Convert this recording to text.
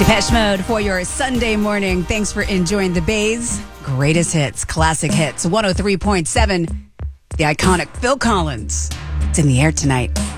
Depeche Mode for your Sunday morning. Thanks for enjoying the Bay's greatest hits, classic hits. 103.7, the iconic Phil Collins. It's in the air tonight.